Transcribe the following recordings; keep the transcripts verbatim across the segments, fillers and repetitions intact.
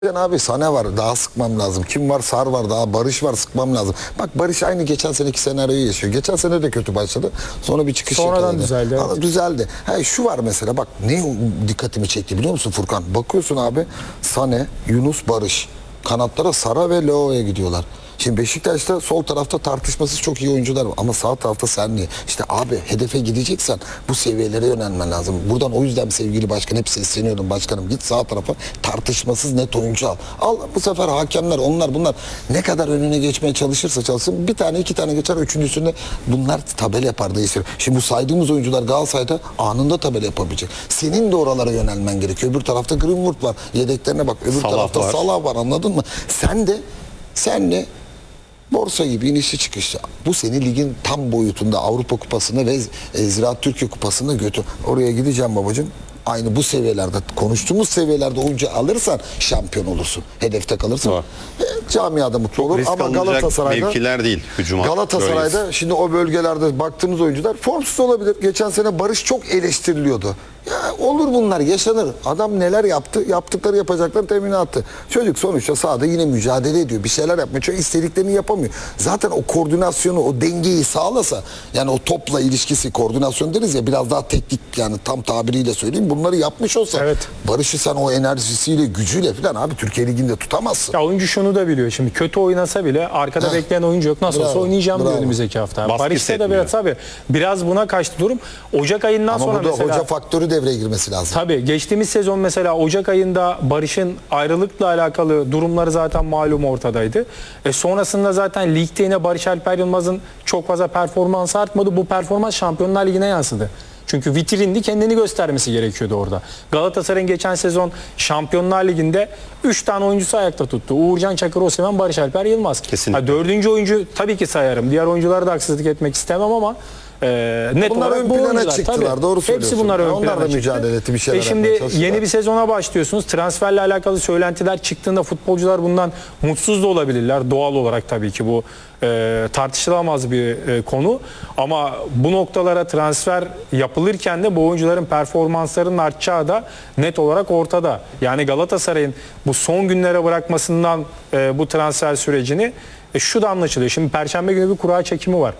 Abi Sane var, daha sıkmam lazım. Kim var? Sar var, daha Barış var, sıkmam lazım. Bak Barış aynı geçen seneki senaryoyu yaşıyor. Geçen sene de kötü başladı. Sonra bir çıkış Sonradan yakaladı. düzeldi, evet. Ama düzeldi. Ha, şu var mesela, bak ne dikkatimi çekti biliyor musun Furkan? Bakıyorsun abi, Sane, Yunus, Barış. Kanatlara Sara ve Leo'ya gidiyorlar. Şimdi Beşiktaş'ta sol tarafta tartışmasız çok iyi oyuncular var ama sağ tarafta sen niye? İşte abi hedefe gideceksen bu seviyelere yönelmen lazım. Buradan o yüzden sevgili başkan hep sesleniyorum başkanım, git sağ tarafa tartışmasız net oyuncu al. Al bu sefer hakemler onlar bunlar ne kadar önüne geçmeye çalışırsa çalışsın bir tane iki tane geçer, üçüncüsünde bunlar tabela yapar değişir. Şimdi bu saydığımız oyuncular Galatasaray'da anında tabela yapabilecek. Senin de oralara yönelmen gerekiyor. Öbür tarafta Greenwood var. Yedeklerine bak. Öbür Salah tarafta var. Salah var, anladın mı? Sen de sen de borsa gibi inişli çıkışlı. Bu seni ligin tam boyutunda Avrupa Kupası'nda ve e, Ziraat Türkiye Kupası'nda götür. Oraya gideceğim babacığım. Aynı bu seviyelerde, konuştuğumuz seviyelerde oyuncu alırsan şampiyon olursun. Hedefte kalırsan. E, camiada mutlu olur. Risk Ama alınacak Galatasaray'da mevkiler değil hücuma. Galatasaray'da bölgesi. şimdi o bölgelerde baktığımız oyuncular formsuz olabilir. Geçen sene Barış çok eleştiriliyordu. Ya olur, bunlar yaşanır. Adam neler yaptı? Yaptıkları yapacakları teminattı. Çocuk sonuçta sahada yine mücadele ediyor. Bir şeyler yapmıyor. Çünkü istediklerini yapamıyor. Zaten o koordinasyonu, o dengeyi sağlasa, yani o topla ilişkisi, koordinasyon deriz ya, biraz daha teknik, yani tam tabiriyle söyleyeyim. Bunları yapmış olsa Evet. Barış'ı sen o enerjisiyle, gücüyle falan abi Türkiye Ligi'nde tutamazsın. Ya oyuncu şunu da biliyor. Şimdi kötü oynasa bile arkada Heh. bekleyen oyuncu yok. Nasıl olsa Bravo, oynayacağım diyor bravo. önümüzdeki hafta. Baskı Barış'ta da hissetmiyor. biraz tabii biraz buna kaçtı durum. Ocak ayından Ama sonra burada mesela hoca faktörü devreye girmesi lazım. tabii geçtiğimiz sezon mesela Ocak ayında Barış'ın ayrılıkla alakalı durumları zaten malum ortadaydı. E sonrasında zaten ligde yine Barış Alper Yılmaz'ın çok fazla performansı artmadı. Bu performans Şampiyonlar Ligi'ne yansıdı. Çünkü vitrindi, kendini göstermesi gerekiyordu orada. Galatasaray'ın geçen sezon Şampiyonlar Ligi'nde üç tane oyuncusu ayakta tuttu. Uğurcan Çakır, Osimhen, Barış Alper Yılmaz. Kesinlikle. Ha, dördüncü oyuncu tabii ki sayarım. Diğer oyunculara da haksızlık etmek istemem ama e, net Bunlar olarak ön bu plana oyuncular. çıktılar, Tabii. doğru Hepsi söylüyorsun. bunlar ön Onlar plana da çıktı. mücadele etti, bir şeyler E şimdi yapmaya çalıştılar. yeni bir sezona başlıyorsunuz. Transferle alakalı söylentiler çıktığında futbolcular bundan mutsuz da olabilirler. Doğal olarak tabii ki bu e, tartışılamaz bir e, konu. Ama bu noktalara transfer yapılırken de bu oyuncuların performanslarının artacağı da net olarak ortada. Yani Galatasaray'ın bu son günlere bırakmasından e, bu transfer sürecini e, şu da anlaşılıyor. Şimdi Perşembe günü bir kura çekimi var.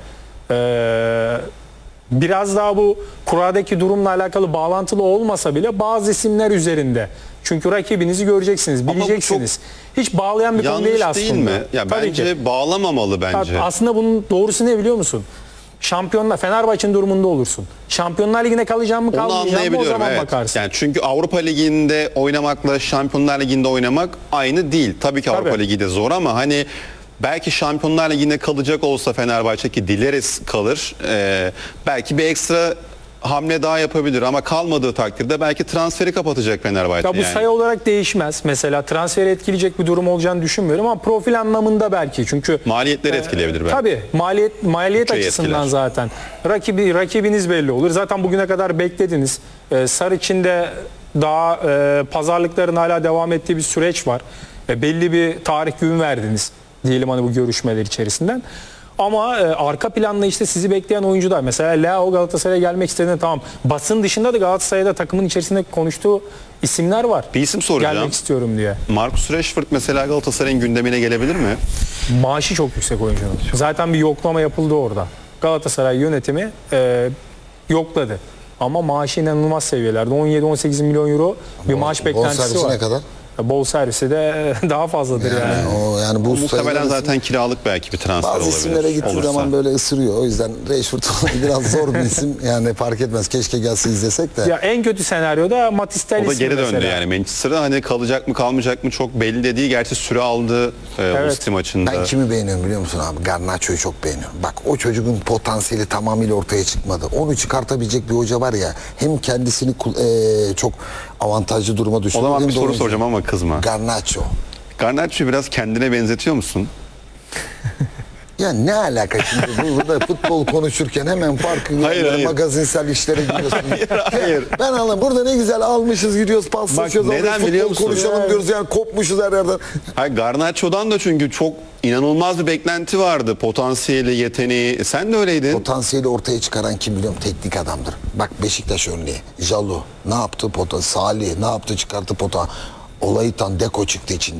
Eee Biraz daha bu kuradaki durumla alakalı bağlantılı olmasa bile bazı isimler üzerinde. Çünkü rakibinizi göreceksiniz, bu bileceksiniz. Hiç bağlayan bir konu Yanlış değil aslında. değil mi? Ya Tabii bence ki. bağlamamalı bence. Aslında bunun doğrusu ne biliyor musun? Şampiyonlar, Fenerbahçe'nin durumunda olursun. Şampiyonlar Ligi'ne kalacağım mı Onu kalmayacağım mı o anlayabiliyorum, zaman evet. bakarsın. Yani çünkü Avrupa Ligi'nde oynamakla Şampiyonlar Ligi'nde oynamak aynı değil. Tabii ki Avrupa Tabii. Ligi de zor ama hani belki Şampiyonlar Ligi'nde kalacak olsa Fenerbahçe, ki dileriz kalır, e, belki bir ekstra hamle daha yapabilir ama kalmadığı takdirde belki transferi kapatacak Fenerbahçe. Ya bu yani. sayı olarak değişmez. Mesela transferi etkileyecek bir durum olacağını düşünmüyorum ama profil anlamında belki. Çünkü Maliyetleri etkileyebilir belki. tabii maliyet maliyet Bütçeyi açısından etkiler. zaten rakibi rakibiniz belli olur. Zaten bugüne kadar beklediniz. Ee, Sarı içinde daha e, pazarlıkların hala devam ettiği bir süreç var. E, belli bir tarih gün verdiniz diyelim hani bu görüşmeler içerisinden. Ama e, arka planda işte sizi bekleyen oyuncular. Mesela Leao Galatasaray'a gelmek istediğinde tamam. Basın dışında da Galatasaray'da takımın içerisinde konuştuğu isimler var. Bir isim soracağım. Gelmek istiyorum diye. Marcus Rashford mesela Galatasaray'ın gündemine gelebilir mi? Maaşı çok yüksek oyuncunun. Zaten bir yoklama yapıldı orada. Galatasaray yönetimi e, yokladı. Ama maaşı inanılmaz seviyelerde. on yedi on sekiz milyon euro bir maaş beklentisi Bonservisi var. ne kadar? Bol servisi de daha fazladır yani. Yani, o, yani bu O muhtemelen sayılar zaten kiralık belki bir transfer bazı olabilir. isimlere gittiği olursa. zaman böyle ısırıyor. O yüzden Rashford biraz zor bir isim. Yani fark etmez. Keşke gelse izlesek de. Ya en kötü senaryoda Matis Tel O da ismi geri döndü mesela. yani. Manchester'a hani kalacak mı kalmayacak mı çok belli de değil. Gerçi süre aldı e, Evet. o City maçında. Ben kimi beğeniyorum biliyor musun abi? Garnacho'yu çok beğeniyorum. Bak o çocuğun potansiyeli tamamıyla ortaya çıkmadı. Onu çıkartabilecek bir hoca var ya, hem kendisini kul- eee, çok avantajlı duruma O düşürüyor. zaman hem bir de soru oyuncu- soracağım ama kızma. Garnacho. Garnacho'yu biraz kendine benzetiyor musun? Ya ne alaka şimdi bu- burada futbol konuşurken hemen farkı Hayır, hayır. magazinsel işlere gidiyorsun. Hayır, hayır. Ben anlamadım. Burada ne güzel almışız gidiyoruz, paslaşıyoruz. Bak, neden orada biliyor futbol musun? konuşalım diyoruz yani, kopmuşuz her yerden. Hayır, Garnacho'dan da çünkü çok inanılmaz bir beklenti vardı. Potansiyeli, yeteneği. E, sen de öyleydin. Potansiyeli ortaya çıkaran kim biliyorum? Teknik adamdır. Bak Beşiktaş örneği. Jalo ne yaptı? Pota. Salih ne yaptı? Çıkarttı pota. Olaytan Deko çıktı için